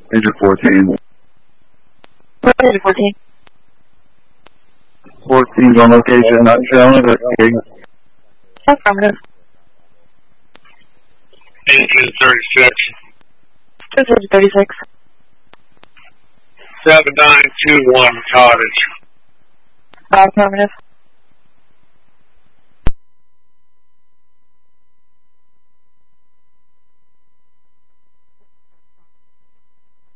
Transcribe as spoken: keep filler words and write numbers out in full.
Agent fourteen. Agent fourteen. fourteen's on location, not shown, investigating. Affirmative. Agent thirty-six. This is thirty-six. seven nine two one Cottage. Affirmative.